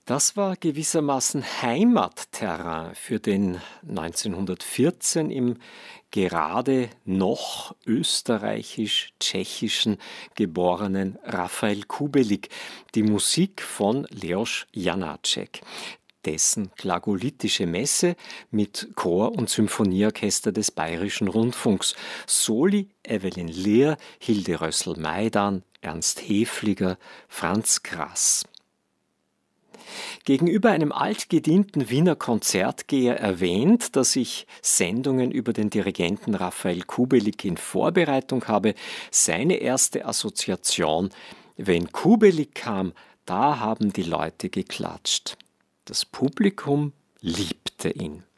Das war gewissermaßen Heimatterrain für den 1914 im gerade noch österreichisch-tschechischen geborenen Rafael Kubelik, die Musik von Leos Janáček, dessen Glagolitische Messe mit Chor- und Symphonieorchester des Bayerischen Rundfunks, Soli Evelyn Lehr, Hilde Rössel-Maidan, Ernst Häfliger, Franz Grass. Gegenüber einem altgedienten Wiener Konzertgeher erwähnt, dass ich Sendungen über den Dirigenten Rafael Kubelik in Vorbereitung habe, seine erste Assoziation: Wenn Kubelik kam, da haben die Leute geklatscht. Das Publikum liebte ihn.